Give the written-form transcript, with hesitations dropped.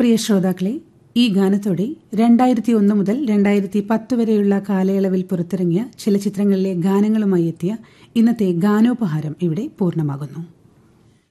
പ്രിയ ശ്രോതാക്കളെ, ഈ ഗാനത്തോടെ 2001 മുതൽ 2010 വരെയുള്ള കാലയളവിൽ പുറത്തിറങ്ങിയ ചില ചിത്രങ്ങളിലെ ഗാനങ്ങളുമായി എത്തിയ ഇന്നത്തെ ഗാനോപഹാരം ഇവിടെ പൂർണ്ണമാകുന്നു.